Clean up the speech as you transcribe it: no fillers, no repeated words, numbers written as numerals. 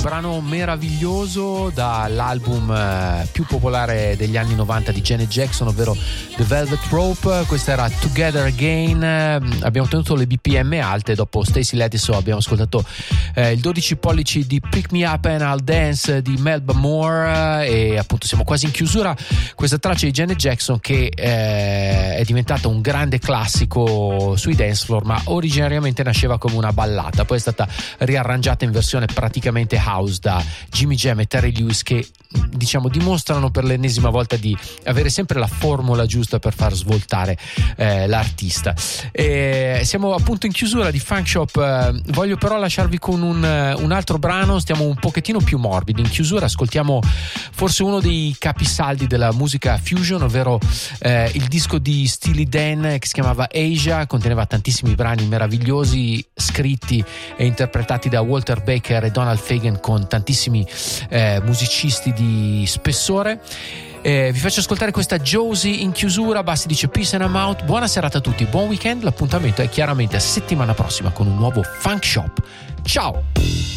brano meraviglioso dall'album più popolare degli anni 90 di Janet Jackson, ovvero The Velvet Rope. Questa era Together Again. Abbiamo tenuto le BPM alte. Dopo Stacey Lattisoe abbiamo ascoltato il 12 pollici di Pick Me Up and I'll Dance di Melba Moore, e appunto siamo quasi in chiusura. Questa traccia di Janet Jackson che è diventata un grande classico sui dance floor, ma originariamente nasceva come una ballata, poi è stata riarrangiata in versione praticamente house da Jimmy Jam e Terry Lewis, che diciamo dimostrano per l'ennesima volta di avere sempre la formula giusta per far svoltare l'artista. Siamo appunto in chiusura di Funk Shop. Voglio però lasciarvi con un altro brano. Stiamo un pochettino più morbidi. In chiusura ascoltiamo forse uno dei capisaldi della musica fusion, ovvero il disco di Steely Dan che si chiamava Asia. Conteneva tantissimi brani meravigliosi scritti e interpretati da Walter Baker e Donald Fagen, con tantissimi musicisti di spessore. Vi faccio ascoltare questa Josie in chiusura. Bassi dice peace and I'm out. Buona serata a tutti, buon weekend. L'appuntamento è chiaramente a settimana prossima con un nuovo Funk Shop. Ciao.